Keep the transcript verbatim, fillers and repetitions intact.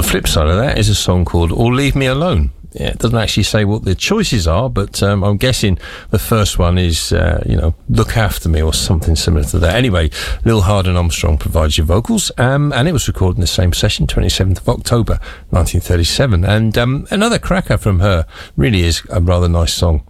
flip side of that is a song called Or Leave Me Alone. Yeah, it doesn't actually say what the choices are, but um, I'm guessing the first one is, uh, you know, Look After Me or something similar to that. Anyway, Lil Hardin Armstrong provides your vocals, um, and it was recorded in the same session, twenty-seventh of October, nineteen thirty-seven. And um, another cracker from her, really is a rather nice song.